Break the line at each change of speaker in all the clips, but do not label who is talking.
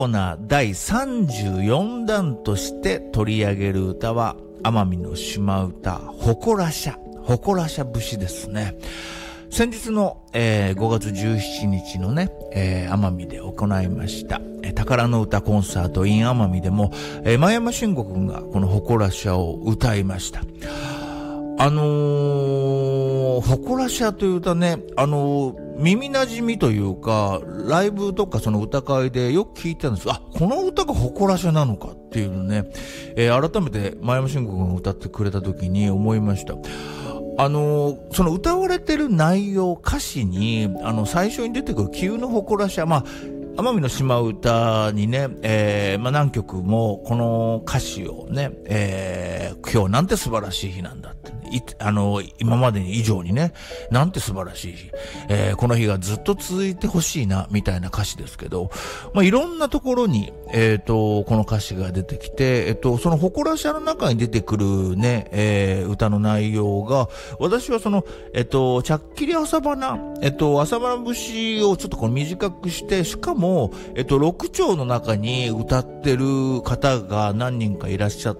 コーナー第34弾として取り上げる歌は奄美の島唄誇らしゃ節ですね。先日の、5月17日のね、奄美で行いました、宝の歌コンサート in 奄美でも、前山慎吾くんがこの誇らしゃを歌いました。誇らしゃという歌ね、耳馴染みというか、ライブとかその歌会でよく聞いてたんです。この歌が誇らしゃなのかっていうのね、改めて前山慎吾君が歌ってくれた時に思いました。その歌われてる内容、歌詞に、最初に出てくる急の誇らしゃ、奄美の島唄にね、何曲もこの歌詞をね、今日なんて素晴らしい日なんだって、ね、今までに以上にね、なんて素晴らしい日、この日がずっと続いてほしいな、みたいな歌詞ですけど、いろんなところに、この歌詞が出てきて、その誇らしゃの中に出てくるね、歌の内容が、私はその、ちゃっきり朝花、朝花節をちょっとこう短くして、しかも、6丁の中に歌ってる方が何人かいらっしゃって、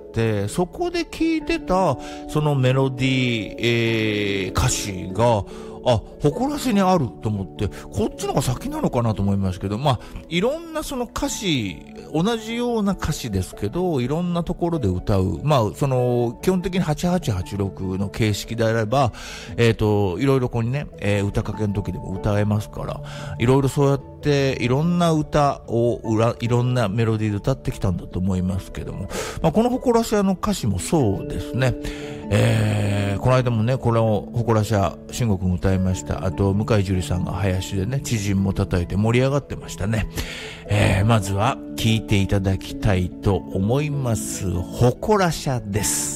そこで聞いてた、そのメロディー、歌詞が、誇らしにあると思って、こっちのが先なのかなと思いますけど、いろんなその歌詞、同じような歌詞ですけど、いろんなところで歌う。その、基本的に8886の形式であれば、いろいろここにね、歌かけの時でも歌えますから、いろいろそうやって、いろんな歌をいろんなメロディーで歌ってきたんだと思いますけども、この誇らし屋の歌詞もそうですね。この間もね、この誇らしゃ、慎吾くん歌いました。あと、向井樹里さんが林でね、知人も叩いて盛り上がってましたね。まずは、聴いていただきたいと思います。誇らしゃです。